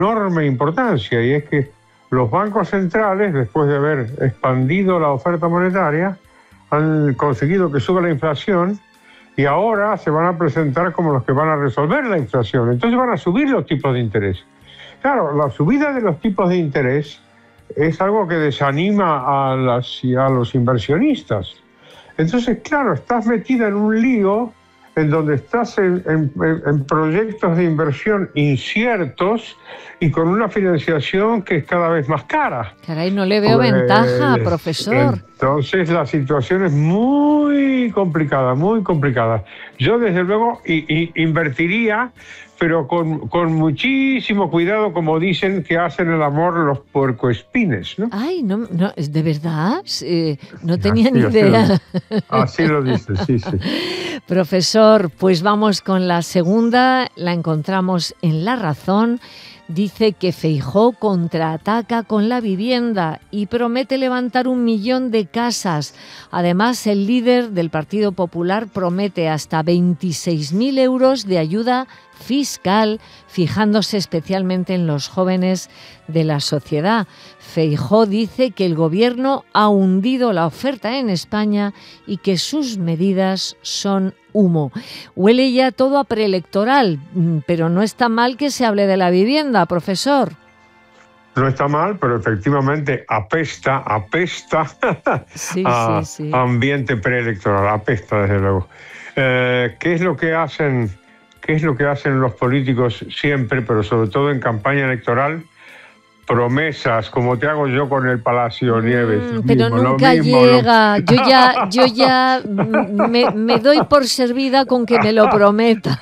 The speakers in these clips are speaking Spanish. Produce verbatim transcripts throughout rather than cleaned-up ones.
enorme importancia, y es que los bancos centrales, después de haber expandido la oferta monetaria, han conseguido que suba la inflación y ahora se van a presentar como los que van a resolver la inflación. Entonces van a subir los tipos de interés. Claro, la subida de los tipos de interés es algo que desanima a, las, a los inversionistas. Entonces, claro, estás metida en un lío en donde estás en, en, en proyectos de inversión inciertos y con una financiación que es cada vez más cara. Caray, no le veo pues, ventaja, profesor. Entonces la situación es muy complicada, muy complicada. Yo desde luego i, i, invertiría, pero con, con muchísimo cuidado, como dicen que hacen el amor los puercoespines, ¿no? Ay, no, no, ¿de verdad? Eh, no tenía así, ni idea. Así lo, así lo dice, sí, sí. Profesor, pues vamos con la segunda, la encontramos en La Razón. Dice que Feijóo contraataca con la vivienda y promete levantar un millón de casas. Además, el líder del Partido Popular promete hasta veintiséis mil euros de ayuda fiscal, fijándose especialmente en los jóvenes de la sociedad. Feijóo dice que el gobierno ha hundido la oferta en España y que sus medidas son humo. Huele ya todo a preelectoral, pero no está mal que se hable de la vivienda, profesor. No está mal, pero efectivamente apesta, apesta sí, a sí, sí. ambiente preelectoral, apesta desde luego. Eh, ¿Qué es lo que hacen, qué es lo que hacen los políticos siempre, pero sobre todo en campaña electoral? Promesas, como te hago yo con el Palacio Nieves. Mm, pero mismo, nunca mismo, llega. Lo... Yo ya, yo ya me, me doy por servida con que me lo prometa.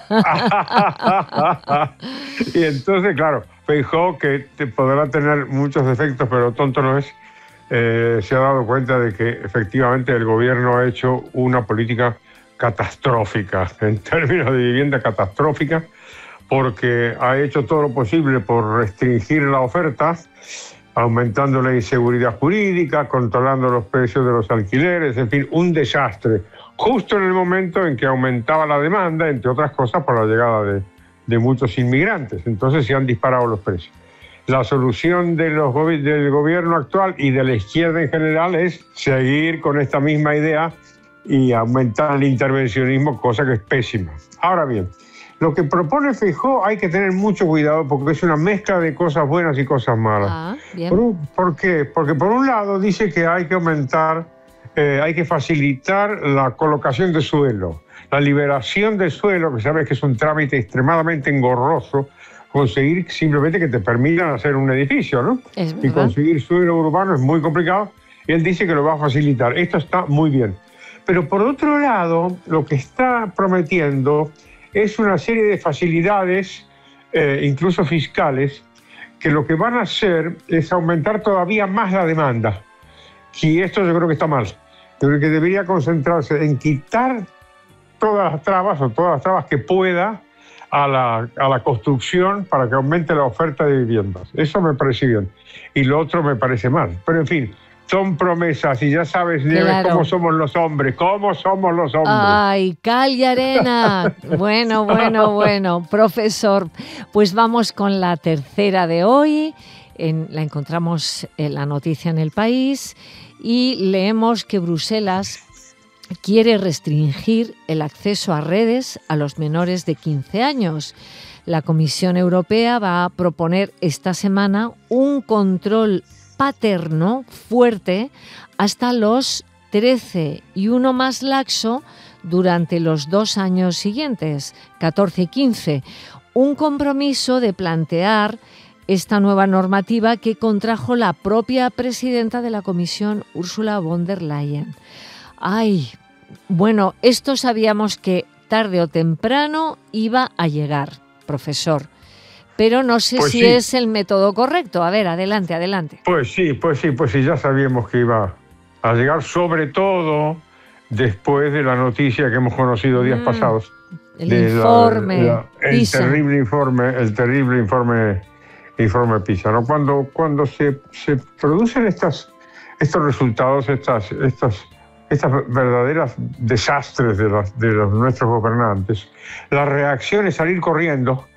Y entonces, claro, Feijóo, que te podrá tener muchos defectos, pero tonto no es, eh, se ha dado cuenta de que efectivamente el gobierno ha hecho una política catastrófica, en términos de vivienda catastrófica, porque ha hecho todo lo posible por restringir la oferta, aumentando la inseguridad jurídica, controlando los precios de los alquileres, en fin, un desastre. Justo en el momento en que aumentaba la demanda, entre otras cosas por la llegada de, de muchos inmigrantes. Entonces se han disparado los precios. La solución de los gobi- del gobierno actual y de la izquierda en general es seguir con esta misma idea y aumentar el intervencionismo, cosa que es pésima. Ahora bien, lo que propone Feijóo hay que tener mucho cuidado porque es una mezcla de cosas buenas y cosas malas. Ah, bien. ¿Por, un, ¿Por qué? Porque por un lado dice que hay que aumentar, eh, hay que facilitar la colocación de suelo, la liberación de suelo, que sabes que es un trámite extremadamente engorroso, conseguir simplemente que te permitan hacer un edificio, ¿no? Es y conseguir suelo urbano es muy complicado. Y él dice que lo va a facilitar. Esto está muy bien. Pero por otro lado, lo que está prometiendo es una serie de facilidades, eh, incluso fiscales, que lo que van a hacer es aumentar todavía más la demanda. Y esto yo creo que está mal. Yo creo que debería concentrarse en quitar todas las trabas o todas las trabas que pueda a la, a la construcción para que aumente la oferta de viviendas. Eso me parece bien. Y lo otro me parece mal. Pero en fin, son promesas y ya sabes, Nieves, claro, cómo somos los hombres, cómo somos los hombres. Ay, cal y arena. Bueno, bueno, bueno. Profesor, pues vamos con la tercera de hoy. En, la encontramos en la noticia en El País y leemos que Bruselas quiere restringir el acceso a redes a los menores de quince años. La Comisión Europea va a proponer esta semana un control paterno fuerte hasta los trece y uno más laxo durante los dos años siguientes, catorce y quince. Un compromiso de plantear esta nueva normativa que contrajo la propia presidenta de la Comisión, Ursula von der Leyen. Ay, bueno, esto sabíamos que tarde o temprano iba a llegar, profesor. Pero no sé pues si sí. es el método correcto. A ver, adelante, adelante. Pues sí, pues sí, pues sí, ya sabíamos que iba a llegar, sobre todo después de la noticia que hemos conocido días mm, pasados. El informe la, la, el PISA. terrible informe, el terrible informe, informe PISA, ¿no? Cuando, cuando se, se producen estas, estos resultados, estas, estas, estas verdaderas desastres de, los, de los, nuestros gobernantes, la reacción es salir corriendo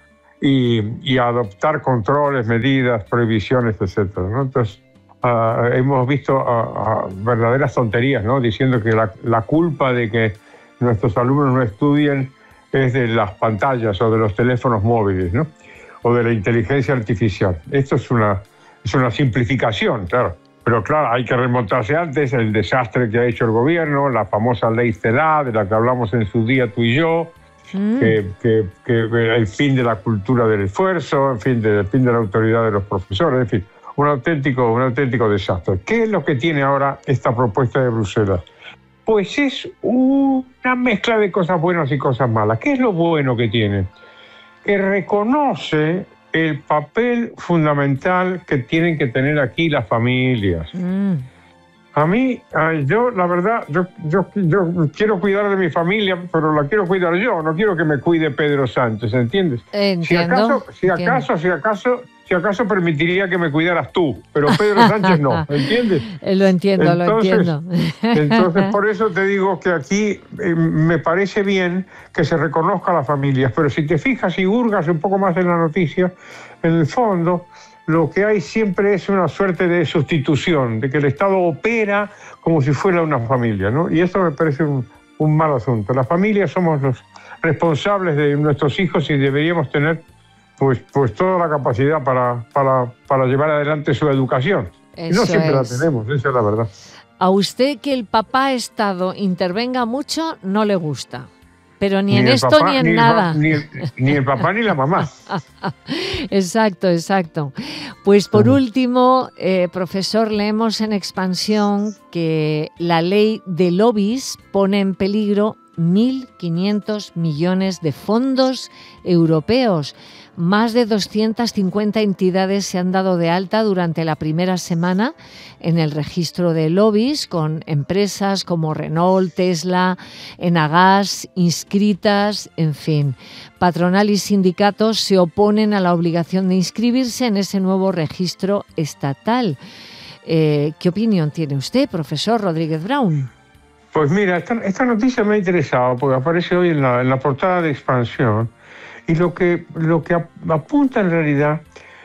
y, y adoptar controles, medidas, prohibiciones, etcétera, ¿no? Entonces, uh, hemos visto uh, uh, verdaderas tonterías, ¿no? Diciendo que la, la culpa de que nuestros alumnos no estudien es de las pantallas o de los teléfonos móviles, ¿no? O de la inteligencia artificial. Esto es una, es una simplificación, claro. Pero claro, hay que remontarse antes, el desastre que ha hecho el gobierno, la famosa ley CELA, de la que hablamos en su día tú y yo, mm. que, que, que el fin de la cultura del esfuerzo, en fin, de, el fin de la autoridad de los profesores, en fin, un auténtico, un auténtico desastre. ¿Qué es lo que tiene ahora esta propuesta de Bruselas? Pues es una mezcla de cosas buenas y cosas malas. ¿Qué es lo bueno que tiene? Que reconoce el papel fundamental que tienen que tener aquí las familias. Mm. A mí, yo, la verdad, yo, yo, yo quiero cuidar de mi familia, pero la quiero cuidar yo, no quiero que me cuide Pedro Sánchez, ¿entiendes? Entiendo, si acaso, si acaso, si acaso, si acaso permitiría que me cuidaras tú, pero Pedro Sánchez no, ¿entiendes? Lo entiendo, entonces, lo entiendo. Entonces, por eso te digo que aquí eh, me parece bien que se reconozca a las familias, pero si te fijas y hurgas un poco más en la noticia, en el fondo, lo que hay siempre es una suerte de sustitución, de que el Estado opera como si fuera una familia, ¿no? Y eso me parece un, un mal asunto. Las familias somos los responsables de nuestros hijos y deberíamos tener pues, pues toda la capacidad para, para, para llevar adelante su educación. Eso y no siempre es. la tenemos, esa es la verdad. A usted que el papá Estado intervenga mucho no le gusta. Pero ni, ni en esto papá, ni en ni nada. El, ni, el, ni el papá ni la mamá. Exacto, exacto. Pues por uh-huh. último, eh, profesor, leemos en Expansión que la ley de lobbies pone en peligro mil quinientos millones de fondos europeos. Más de doscientas cincuenta entidades se han dado de alta durante la primera semana en el registro de lobbies, con empresas como Renault, Tesla, Enagas inscritas, en fin. Patronal y sindicatos se oponen a la obligación de inscribirse en ese nuevo registro estatal. Eh, ¿Qué opinión tiene usted, profesor Rodríguez Brown? Pues mira, esta, esta noticia me ha interesado porque aparece hoy en la, en la portada de Expansión. Y lo que, lo que apunta en realidad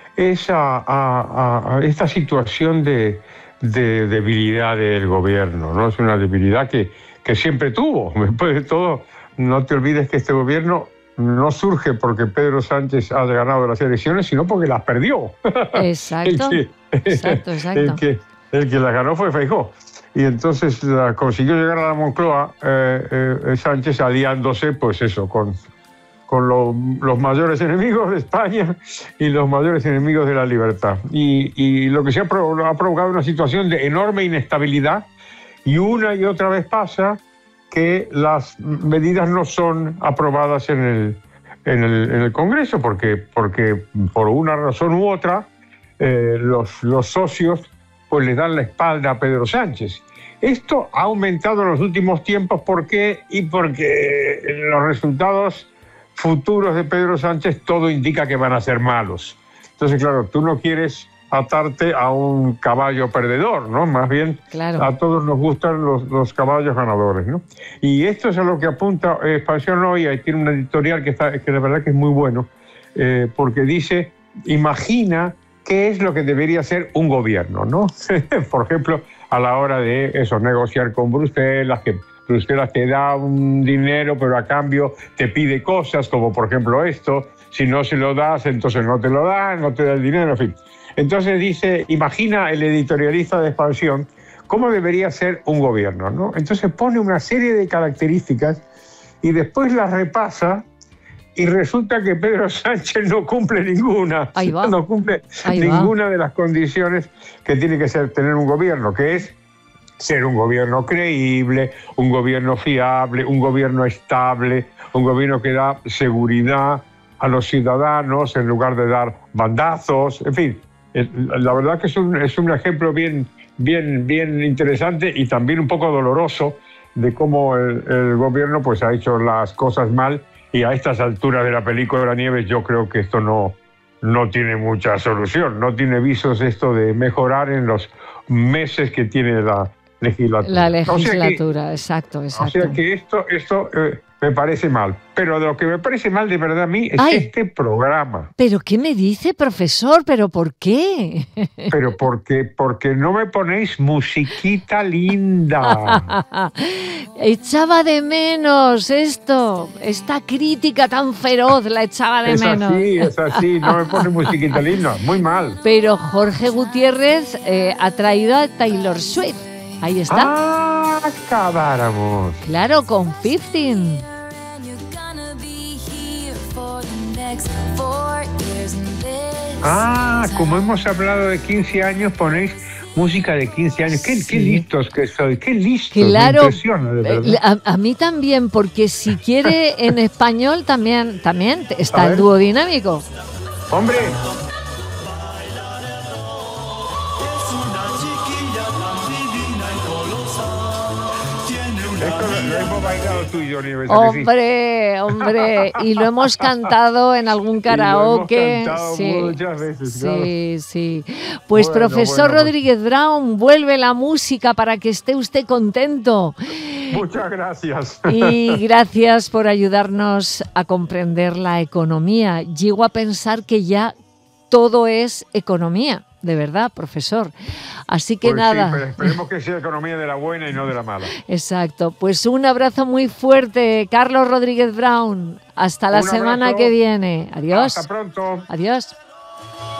es a, a, a esta situación de, de debilidad del gobierno, ¿no? Es una debilidad que, que siempre tuvo. Después de todo, no te olvides que este gobierno no surge porque Pedro Sánchez haya ganado las elecciones, sino porque las perdió. Exacto, el que, exacto, exacto. El que, el que las ganó fue Feijóo. Y entonces la, consiguió llegar a la Moncloa eh, eh, Sánchez aliándose, pues eso, con... con lo, los mayores enemigos de España y los mayores enemigos de la libertad. Y, y lo que se ha, pro, ha provocado una situación de enorme inestabilidad, y una y otra vez pasa que las medidas no son aprobadas en el, en el, en el Congreso, porque, porque por una razón u otra eh, los, los socios pues le dan la espalda a Pedro Sánchez. Esto ha aumentado en los últimos tiempos. ¿Por qué? Y porque los resultados futuros de Pedro Sánchez todo indica que van a ser malos. Entonces, claro, tú no quieres atarte a un caballo perdedor, ¿no? Más bien, claro, a todos nos gustan los, los caballos ganadores, ¿no? Y esto es a lo que apunta eh, Expansión hoy. Ahí tiene un editorial que, está, que de verdad que es muy bueno, eh, porque dice, imagina qué es lo que debería ser un gobierno, ¿no? Por ejemplo, a la hora de eso, negociar con Bruselas, que Bruselas te da un dinero, pero a cambio te pide cosas, como por ejemplo esto. Si no se lo das, entonces no te lo dan, no te da el dinero, en fin. Entonces dice, imagina el editorialista de Expansión cómo debería ser un gobierno, ¿no? Entonces pone una serie de características y después las repasa, y resulta que Pedro Sánchez no cumple ninguna. Ahí va. No cumple Ahí ninguna va. de las condiciones que tiene que ser tener un gobierno, que es ser un gobierno creíble, un gobierno fiable, un gobierno estable, un gobierno que da seguridad a los ciudadanos en lugar de dar bandazos, en fin. La verdad que es un, es un ejemplo bien, bien, bien interesante y también un poco doloroso de cómo el, el gobierno pues, ha hecho las cosas mal, y a estas alturas de la película Nieves yo creo que esto no, no tiene mucha solución, no tiene visos esto de mejorar en los meses que tiene la legislatura. La legislatura, o sea que, exacto, exacto. O sea que esto, esto eh, me parece mal. Pero lo que me parece mal de verdad a mí es Ay, este programa. ¿pero qué me dice, profesor? ¿Pero por qué? Pero porque, porque no me ponéis musiquita linda. Echaba de menos esto, esta crítica tan feroz la echaba de Es menos. así, es así, no me pones musiquita linda, muy mal. Pero Jorge Gutiérrez eh, ha traído a Taylor Swift. Ahí está. Ah, acabáramos. Claro, con quince. Ah, como hemos hablado de quince años, ponéis música de quince años. Qué, Sí. qué listos que soy, qué listos. Claro, Me impresiona, de verdad. eh, a, a mí también, porque si quiere en español también, también A está el ver. dúo dinámico. Hombre, esto lo, lo hemos bailado tú y yo, Nieves, ¿a que sí? Hombre, hombre, y lo hemos cantado en algún Y karaoke. lo hemos cantado Sí, muchas veces, claro. sí, sí. Pues Bueno, profesor bueno, pues- Rodríguez Brown, vuelve la música para que esté usted contento. Muchas gracias. Y gracias por ayudarnos a comprender la economía. Llego a pensar que ya todo es economía, de verdad, profesor. Así que Pues nada. sí, pero esperemos que sea economía de la buena y no de la mala. Exacto. Pues un abrazo muy fuerte, Carlos Rodríguez Brown. Hasta la Un semana abrazo. que viene. Adiós. Hasta pronto. Adiós.